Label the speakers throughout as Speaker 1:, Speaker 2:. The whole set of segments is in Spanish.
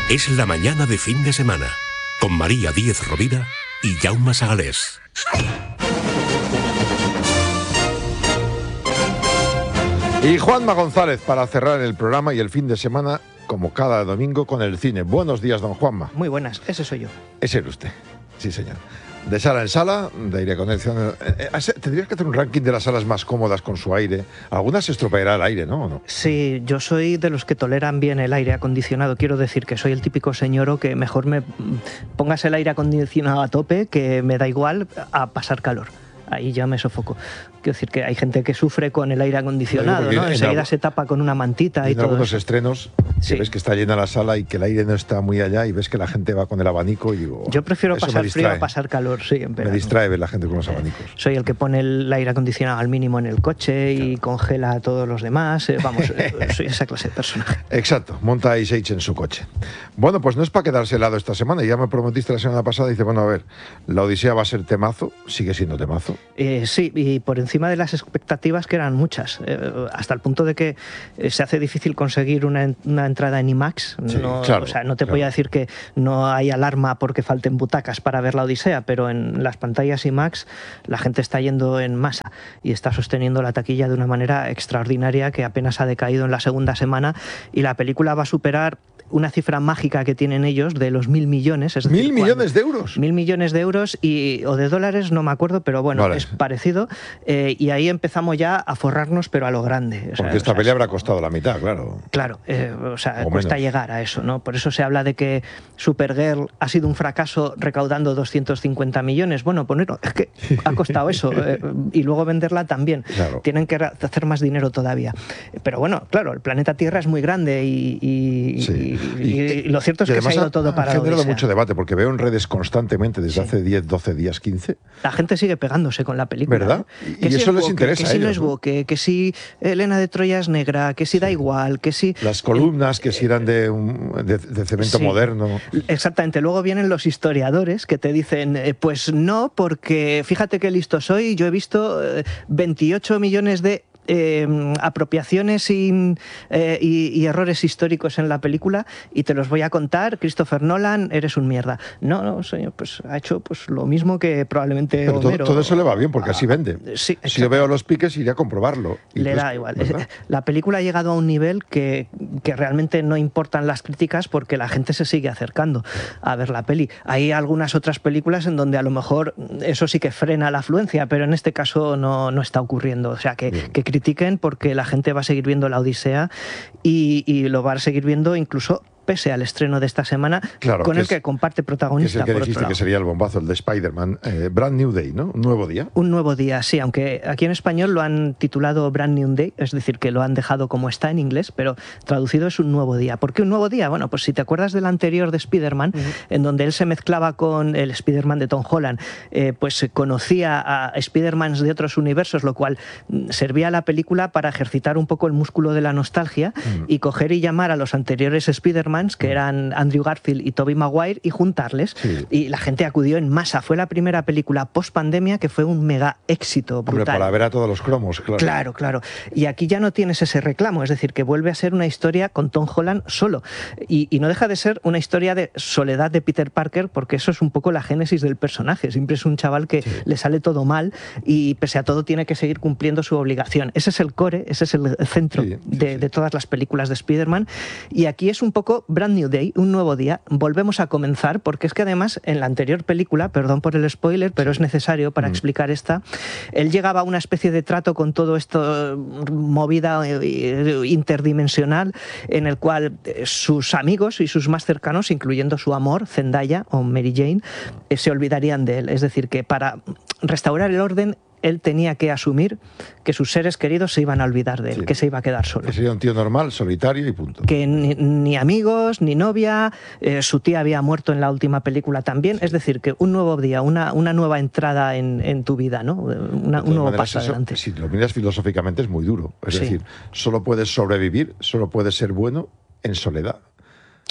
Speaker 1: Es la mañana de fin de semana, con María Díez Rovira y Jaume Sagalés.
Speaker 2: Y Juanma González para cerrar el programa y el fin de semana, como cada domingo, con el cine. Buenos días, don Juanma.
Speaker 3: Muy buenas, ese soy yo.
Speaker 2: Ese era usted, sí señor. De sala en sala, de aire acondicionado. Tendrías que hacer un ranking de las salas más cómodas con su aire. Algunas se estropeará el aire, ¿no? ¿O no?
Speaker 3: Sí, yo soy de los que toleran bien el aire acondicionado. Quiero decir que soy el típico señoro que mejor me pongas el aire acondicionado a tope, que me da igual a pasar calor. Ahí ya me sofoco. Quiero decir que hay gente que sufre con el aire acondicionado, ¿no? Enseguida se tapa con una mantita y todo.
Speaker 2: En algunos
Speaker 3: eso.
Speaker 2: Estrenos,
Speaker 3: Sí.
Speaker 2: ves que está llena la sala y que el aire no está muy allá y ves que la gente va con el abanico y digo...
Speaker 3: Yo prefiero pasar frío a pasar calor, sí, en verano.
Speaker 2: Me distrae ver la gente con los abanicos.
Speaker 3: Soy el que pone el aire acondicionado al mínimo en el coche y congela a todos los demás. Vamos, soy esa clase de personaje.
Speaker 2: Exacto, monta Ice Age en su coche. Bueno, pues no es para quedarse helado esta semana. Ya me prometiste la semana pasada y dice, bueno, a ver, la Odisea va a ser temazo, sigue siendo temazo.
Speaker 3: Sí, y por encima de las expectativas, que eran muchas, hasta el punto de que se hace difícil conseguir una entrada en IMAX.
Speaker 2: Sí, claro,
Speaker 3: o sea, no te voy a decir que no hay alarma porque falten butacas para ver la Odisea, pero en las pantallas IMAX la gente está yendo en masa y está sosteniendo la taquilla de una manera extraordinaria que apenas ha decaído en la segunda semana, y la película va a superar una cifra mágica que tienen ellos de los 1.000 millones. Es decir,
Speaker 2: ¿1.000 millones de euros?
Speaker 3: 1.000 millones de euros o de dólares, no me acuerdo, pero bueno, vale. Es parecido. Y ahí empezamos ya a forrarnos, pero a lo grande.
Speaker 2: Porque esta peli habrá costado la mitad, claro.
Speaker 3: Claro, cuesta llegar a eso, ¿no? Por eso se habla de que Supergirl ha sido un fracaso recaudando 250 millones. Bueno, pues no, es que ha costado eso. Y luego venderla también.
Speaker 2: Claro.
Speaker 3: Tienen que hacer más dinero todavía. Pero bueno, claro, el planeta Tierra es muy grande y lo cierto es que se ha ido todo para la Odisea.
Speaker 2: Ha generado mucho debate, porque veo en redes constantemente desde hace 10, 12 días, 15.
Speaker 3: La gente sigue pegándose con la película.
Speaker 2: ¿Verdad? Y eso les interesa
Speaker 3: que
Speaker 2: a
Speaker 3: si
Speaker 2: ellos,
Speaker 3: no es woke, que si Elena de Troya es negra, que si da igual, que si...
Speaker 2: Las columnas que si eran de cemento moderno.
Speaker 3: Exactamente. Luego vienen los historiadores que te dicen, pues no, porque fíjate qué listo soy, yo he visto 28 millones de apropiaciones y errores históricos en la película y te los voy a contar. Christopher Nolan, eres un mierda. No, señor, pues ha hecho pues lo mismo que probablemente
Speaker 2: pero
Speaker 3: Homero.
Speaker 2: Todo eso le va bien porque así vende.
Speaker 3: Sí,
Speaker 2: si yo veo los piques iré a comprobarlo.
Speaker 3: Le da igual. ¿Verdad? La película ha llegado a un nivel que realmente no importan las críticas porque la gente se sigue acercando a ver la peli. Hay algunas otras películas en donde a lo mejor eso sí que frena la afluencia, pero en este caso no está ocurriendo. O sea, que critiquen porque la gente va a seguir viendo la Odisea y lo va a seguir viendo incluso pese al estreno de esta semana, claro, con el que comparte protagonista.
Speaker 2: Que es el que dijiste que sería el bombazo, el de Spider-Man. Brand New Day, ¿no? Un nuevo día.
Speaker 3: Un nuevo día, sí, aunque aquí en español lo han titulado Brand New Day, es decir, que lo han dejado como está en inglés, pero traducido es un nuevo día. ¿Por qué un nuevo día? Bueno, pues si te acuerdas del anterior de Spider-Man, en donde él se mezclaba con el Spider-Man de Tom Holland, pues conocía a Spider-Mans de otros universos, lo cual servía a la película para ejercitar un poco el músculo de la nostalgia y coger y llamar a los anteriores Spider-Man, que eran Andrew Garfield y Tobey Maguire, y juntarles. Sí. Y la gente acudió en masa. Fue la primera película post-pandemia que fue un mega éxito brutal.
Speaker 2: Hombre, para ver a todos los cromos, claro.
Speaker 3: Claro. Y aquí ya no tienes ese reclamo, es decir, que vuelve a ser una historia con Tom Holland solo. Y no deja de ser una historia de soledad de Peter Parker, porque eso es un poco la génesis del personaje. Siempre es un chaval que le sale todo mal y pese a todo tiene que seguir cumpliendo su obligación. Ese es el core, ese es el centro de todas las películas de Spider-Man. Y aquí es un poco Brand New Day, un nuevo día. Volvemos a comenzar, porque es que además en la anterior película, perdón por el spoiler, pero es necesario para explicar esta, él llegaba a una especie de trato con todo esto, movida interdimensional, en el cual sus amigos y sus más cercanos, incluyendo su amor, Zendaya o Mary Jane, se olvidarían de él. Es decir, que para restaurar el orden, él tenía que asumir que sus seres queridos se iban a olvidar de él, que se iba a quedar solo.
Speaker 2: Que sería un tío normal, solitario y punto.
Speaker 3: Que ni amigos, ni novia, su tía había muerto en la última película también, es decir, que un nuevo día, una nueva entrada en tu vida, ¿no? Un nuevo paso adelante.
Speaker 2: Si lo miras filosóficamente es muy duro, es decir, solo puedes sobrevivir, solo puedes ser bueno en soledad.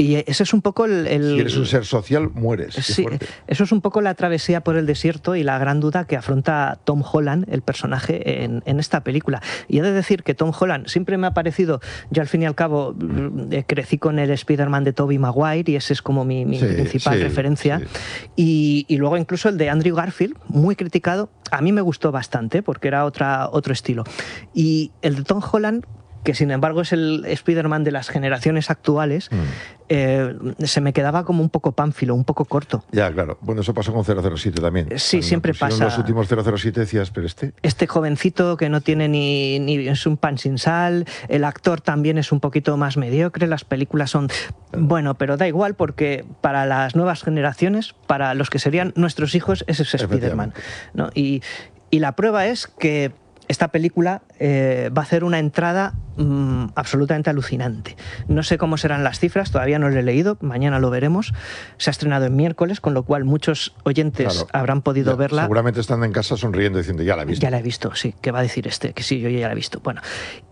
Speaker 3: Y ese es un poco
Speaker 2: Si eres un ser social, mueres.
Speaker 3: Sí, eso es un poco la travesía por el desierto y la gran duda que afronta Tom Holland, el personaje, en esta película. Y he de decir que Tom Holland siempre me ha parecido, yo al fin y al cabo crecí con el Spider-Man de Tobey Maguire y ese es como mi principal referencia. Sí. Y luego incluso el de Andrew Garfield, muy criticado, a mí me gustó bastante porque era otro estilo. Y el de Tom Holland, que sin embargo es el Spider-Man de las generaciones actuales, se me quedaba como un poco pánfilo, un poco corto.
Speaker 2: Ya, claro. Bueno, eso pasó con 007 también.
Speaker 3: Sí, cuando siempre pasa.
Speaker 2: Los últimos 007 decías, pero
Speaker 3: este jovencito que no tiene ni es un pan sin sal, el actor también es un poquito más mediocre, las películas son... Bueno, pero da igual porque para las nuevas generaciones, para los que serían nuestros hijos, ese es Spider-Man, ¿no? Y la prueba es que esta película va a hacer una entrada absolutamente alucinante. No sé cómo serán las cifras, todavía no lo he leído, mañana lo veremos. Se ha estrenado en miércoles, con lo cual muchos oyentes habrán podido verla.
Speaker 2: Seguramente están en casa sonriendo diciendo, ya la he visto.
Speaker 3: Ya la he visto, sí, ¿qué va a decir este? Que sí, yo ya la he visto. Bueno,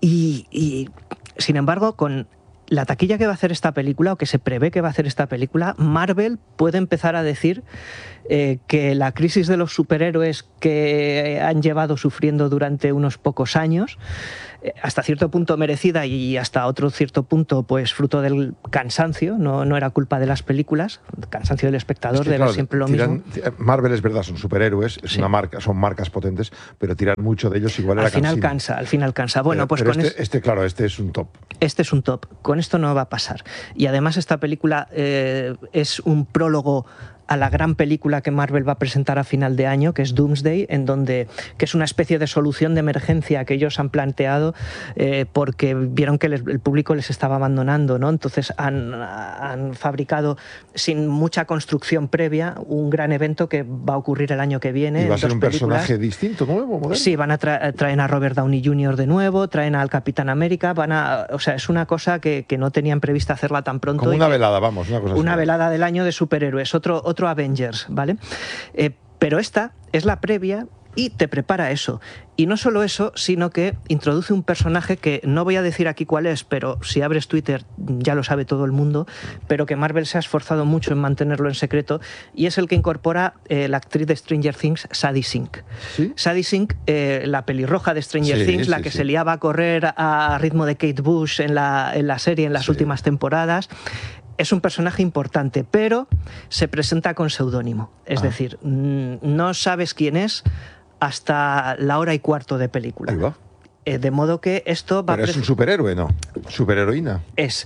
Speaker 3: y sin embargo, con la taquilla que va a hacer esta película, o que se prevé que va a hacer esta película, Marvel puede empezar a decir que la crisis de los superhéroes que han llevado sufriendo durante unos pocos años, hasta cierto punto merecida y hasta otro cierto punto pues fruto del cansancio, no era culpa de las películas, cansancio del espectador, de ver siempre lo mismo.
Speaker 2: Marvel es verdad, son superhéroes, es una marca, son marcas potentes, pero tiran mucho de ellos igual
Speaker 3: al final cansa. Bueno, pues
Speaker 2: pero con este es un top.
Speaker 3: Este es un top. Con esto no va a pasar. Y además esta película es un prólogo a la gran película que Marvel va a presentar a final de año, que es Doomsday, que es una especie de solución de emergencia que ellos han planteado porque vieron que el público les estaba abandonando, ¿no? Entonces han fabricado sin mucha construcción previa un gran evento que va a ocurrir el año que viene.
Speaker 2: ¿Y va a ser un personaje distinto, nuevo, moderno?
Speaker 3: Sí, traen a Robert Downey Jr. de nuevo, traen al Capitán América, o sea, es una cosa que no tenían prevista hacerla tan pronto.
Speaker 2: Como una velada, vamos,
Speaker 3: una velada del año de superhéroes, otro Avengers, ¿vale? Pero esta es la previa y te prepara eso. Y no solo eso, sino que introduce un personaje que no voy a decir aquí cuál es, pero si abres Twitter ya lo sabe todo el mundo, pero que Marvel se ha esforzado mucho en mantenerlo en secreto, y es el que incorpora la actriz de Stranger Things, Sadie Sink.
Speaker 2: ¿Sí?
Speaker 3: Sadie Sink, la pelirroja de Stranger Things, la que se liaba a correr a ritmo de Kate Bush en la serie en las últimas temporadas. Es un personaje importante, pero se presenta con seudónimo. Es decir, no sabes quién es hasta la hora y cuarto de película.
Speaker 2: Ahí va.
Speaker 3: De modo que esto va...
Speaker 2: Pero es un superhéroe, ¿no? Superheroína.
Speaker 3: Es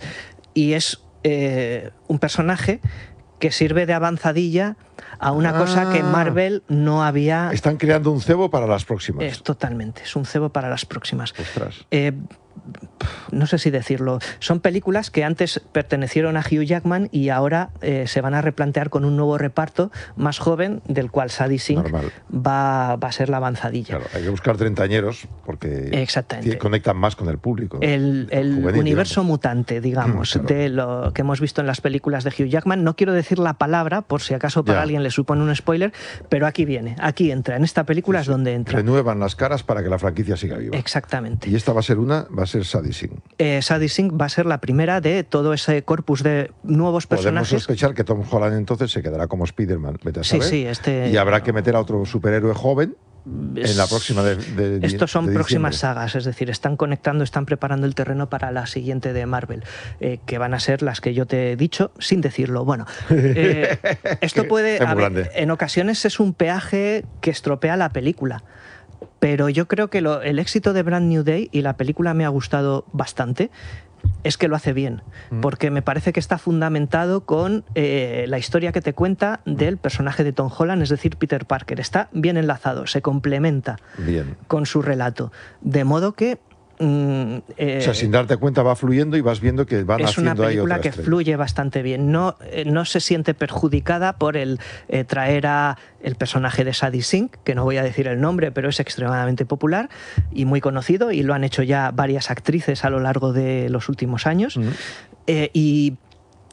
Speaker 3: un personaje que sirve de avanzadilla a una cosa que Marvel no había...
Speaker 2: Están creando un cebo para las próximas.
Speaker 3: Totalmente, es un cebo para las próximas.
Speaker 2: Ostras.
Speaker 3: No sé si decirlo, son películas que antes pertenecieron a Hugh Jackman y ahora se van a replantear con un nuevo reparto más joven, del cual Sadie Sink va a ser la avanzadilla.
Speaker 2: Claro, hay que buscar treintañeros porque conectan más con el público, ¿no?
Speaker 3: El juvenil, universo mutante, digamos, de lo que hemos visto en las películas de Hugh Jackman. No quiero decir la palabra, por si acaso para alguien le supone un spoiler, pero aquí viene, aquí entra, en esta película es donde entra.
Speaker 2: Renuevan las caras para que la franquicia siga viva.
Speaker 3: Exactamente.
Speaker 2: Y esta va a ser Sadie Sink.
Speaker 3: Sadie Sink va a ser la primera de todo ese corpus de nuevos personajes.
Speaker 2: Podemos sospechar que Tom Holland entonces se quedará como Spider-Man, vete a saber. Y habrá que meter a otro superhéroe joven en la próxima
Speaker 3: Estos son
Speaker 2: de
Speaker 3: próximas sagas, es decir, están conectando, están preparando el terreno para la siguiente de Marvel, que van a ser las que yo te he dicho sin decirlo. Bueno, esto puede... en ocasiones es un peaje que estropea la película. Pero yo creo que el éxito de Brand New Day, y la película me ha gustado bastante, es que lo hace bien, porque me parece que está fundamentado con la historia que te cuenta del personaje de Tom Holland, es decir, Peter Parker. Está bien enlazado, se complementa con su relato. De modo que...
Speaker 2: o sea, sin darte cuenta va fluyendo y vas viendo que van haciendo ahí otra
Speaker 3: Es una película que fluye bastante bien. No se siente perjudicada por el traer a el personaje de Sadie Sink, que no voy a decir el nombre, pero es extremadamente popular y muy conocido, y lo han hecho ya varias actrices a lo largo de los últimos años. Y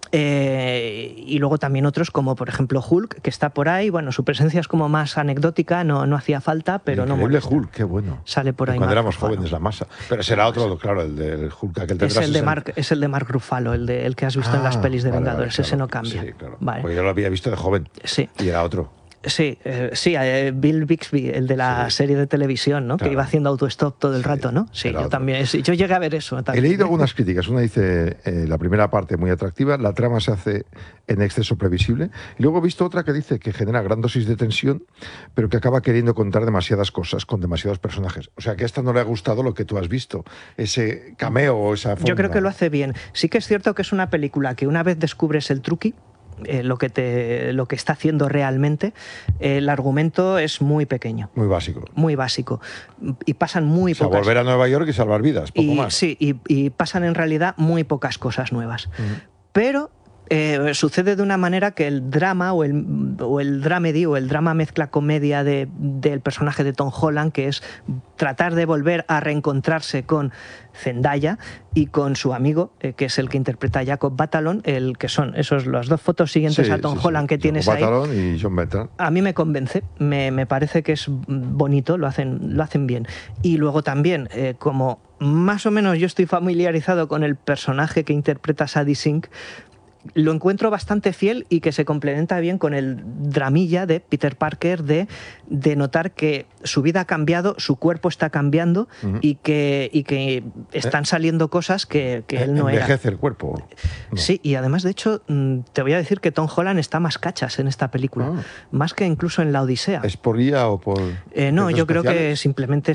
Speaker 3: Y luego también otros como por ejemplo Hulk, que está por ahí. Bueno, su presencia es como más anecdótica, no hacía falta, pero no molesta.
Speaker 2: Hulk, qué bueno.
Speaker 3: Sale por ahí.
Speaker 2: Cuando éramos jóvenes, la masa. Pero será otro, claro, el del Hulk, aquel
Speaker 3: es el de Mark Ruffalo, el que has visto en las pelis de Vengadores,
Speaker 2: claro,
Speaker 3: ese no cambia.
Speaker 2: Sí, claro.
Speaker 3: Vale.
Speaker 2: Porque yo lo había visto de joven.
Speaker 3: Sí.
Speaker 2: Y era otro.
Speaker 3: Sí, Bill Bixby, el de la serie de televisión, ¿no?
Speaker 2: Claro.
Speaker 3: Que iba haciendo autostop todo el rato, ¿no? Sí, yo también. Yo llegué a ver eso también.
Speaker 2: He leído algunas críticas. Una dice, la primera parte muy atractiva, la trama se hace en exceso previsible. Y luego he visto otra que dice que genera gran dosis de tensión, pero que acaba queriendo contar demasiadas cosas con demasiados personajes. O sea, que a esta no le ha gustado lo que tú has visto, ese cameo o esa forma.
Speaker 3: Yo creo que lo hace bien. Sí que es cierto que es una película que una vez descubres el truqui, lo que está haciendo realmente, el argumento es muy pequeño.
Speaker 2: Muy básico.
Speaker 3: Muy básico. Y pasan muy pocas...
Speaker 2: volver a Nueva York y salvar vidas, poco más.
Speaker 3: Sí, y pasan en realidad muy pocas cosas nuevas. Pero sucede de una manera que el drama o el dramedy o el drama mezcla comedia del personaje de Tom Holland, que es tratar de volver a reencontrarse con Zendaya y con su amigo, que es el que interpreta a Jacob Batalon, el que son las dos fotos siguientes a Tom Holland que tienes ahí.
Speaker 2: Jacob Batalon y John Bertrand.
Speaker 3: A mí me convence, me parece que es bonito, lo hacen bien. Y luego también, como más o menos yo estoy familiarizado con el personaje que interpreta Sadie Sink, lo encuentro bastante fiel y que se complementa bien con el dramilla de Peter Parker de notar que su vida ha cambiado, su cuerpo está cambiando y que están saliendo cosas que él no era.
Speaker 2: ¿Envejece el cuerpo?
Speaker 3: No. Sí, y además, de hecho, te voy a decir que Tom Holland está más cachas en esta película, más que incluso en La Odisea.
Speaker 2: ¿Es por IA o por...?
Speaker 3: No, yo creo que simplemente